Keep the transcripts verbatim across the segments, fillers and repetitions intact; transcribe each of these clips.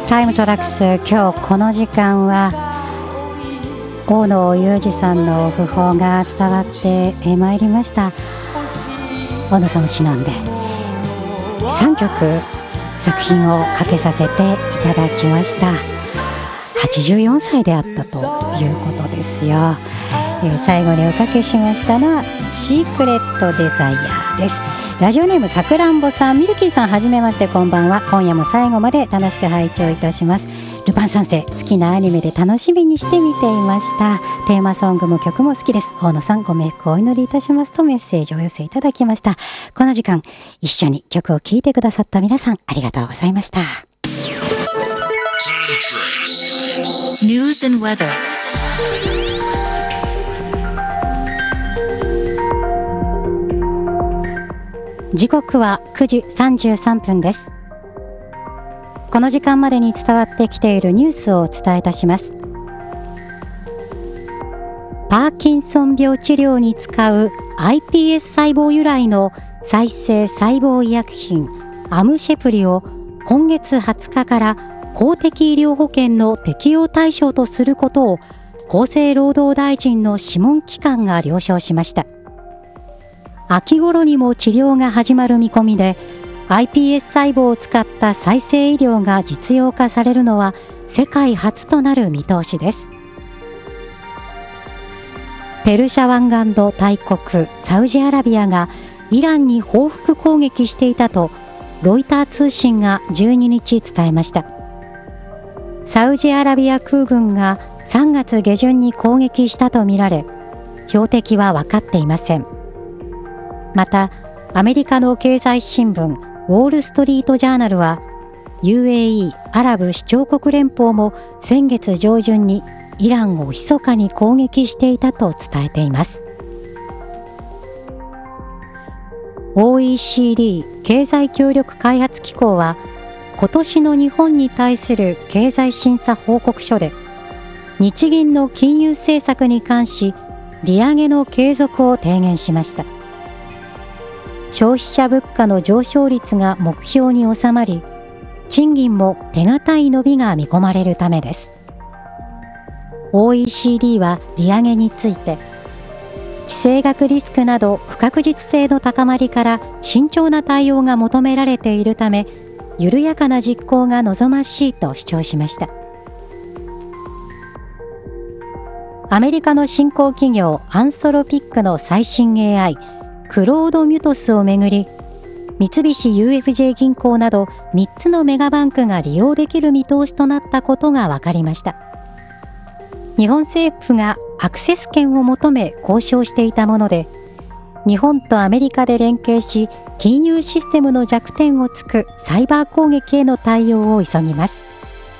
タイムトラックス、今日この時間は大野裕二さんの訃報が伝わってまいりました。大野さんを偲んでさんきょく作品をかけさせていただきました。はちじゅうよんさいであったということですよ。えー、最後におかけしましたのはシークレットデザイアです。ラジオネームさくらんぼさん、ミルキーさん、はじめまして、こんばんは。今夜も最後まで楽しく拝聴いたします。ルパン三世、好きなアニメで楽しみにして見ていました。テーマソングも曲も好きです。大野さん、ご冥福をお祈りいたしますとメッセージをお寄せいただきました。この時間一緒に曲を聴いてくださった皆さん、ありがとうございました。News and Weather。時刻はくじさんじゅうさんぷんです。この時間までに伝わってきているニュースをお伝えいたします。パーキンソン病治療に使う アイピーエス 細胞由来の再生細胞医薬品アムシェプリを今月はつかから公的医療保険の適用対象とすることを厚生労働大臣の諮問機関が了承しました。秋頃にも治療が始まる見込みで、 アイピーエス 細胞を使った再生医療が実用化されるのは世界初となる見通しです。ペルシャ湾岸の大国サウジアラビアがイランに報復攻撃していたとロイター通信がじゅうににち伝えました。サウジアラビア空軍がさんがつげじゅんに攻撃したとみられ、標的は分かっていません。またアメリカの経済新聞ウォールストリートジャーナルは ユーエーイー アラブ首長国連邦も先月上旬にイランを密かに攻撃していたと伝えています。 オーイーシーディー 経済協力開発機構は今年の日本に対する経済審査報告書で日銀の金融政策に関し利上げの継続を提言しました。消費者物価の上昇率が目標に収まり、賃金も手堅い伸びが見込まれるためです。 オーイーシーディー は利上げについて、地政学リスクなど不確実性の高まりから慎重な対応が求められているため、緩やかな実行が望ましいと主張しました。アメリカの新興企業アンソロピックの最新 エーアイクロードミュトスをめぐり、三菱 ユーエフジェー 銀行などみっつのメガバンクが利用できる見通しとなったことが分かりました。日本政府がアクセス権を求め交渉していたもので、日本とアメリカで連携し金融システムの弱点をつくサイバー攻撃への対応を急ぎます。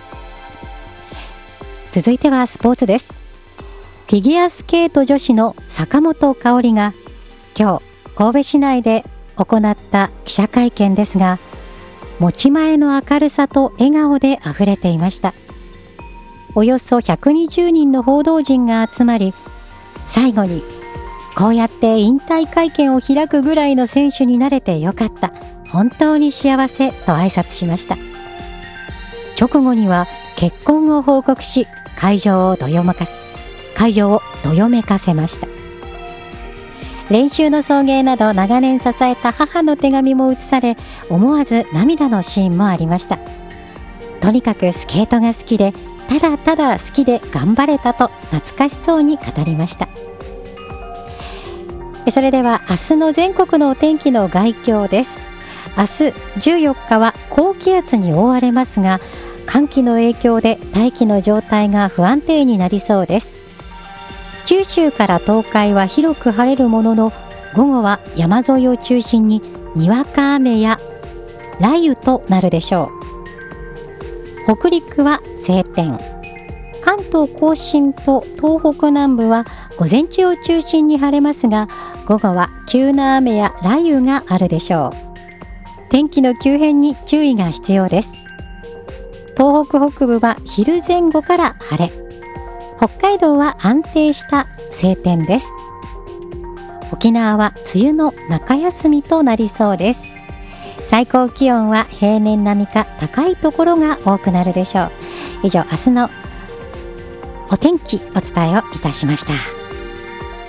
続いてはスポーツです。フィギュアスケート女子の坂本花織が今日神戸市内で行った記者会見ですが、持ち前の明るさと笑顔であふれていました。およそひゃくにじゅうにんの報道陣が集まり、最後にこうやって引退会見を開くぐらいの選手になれてよかった、本当に幸せと挨拶しました。直後には結婚を報告し、会場をどよめかせ会場をどよめかせました。練習の送迎など長年支えた母の手紙も写され、思わず涙のシーンもありました。とにかくスケートが好きで、ただただ好きで頑張れたと懐かしそうに語りました。それでは明日の全国のお天気の概況です。明日じゅうよっかは高気圧に覆われますが、寒気の影響で大気の状態が不安定になりそうです。九州から東海は広く晴れるものの、午後は山沿いを中心ににわか雨や雷雨となるでしょう。北陸は晴天、関東甲信と東北南部は午前中を中心に晴れますが、午後は急な雨や雷雨があるでしょう。天気の急変に注意が必要です。東北北部は昼前後から晴れ、北海道は安定した晴天です。沖縄は梅雨の中休みとなりそうです。 最高気温は平年並みか高いところが多くなるでしょう。以上、明日のお天気お伝えをいたしました。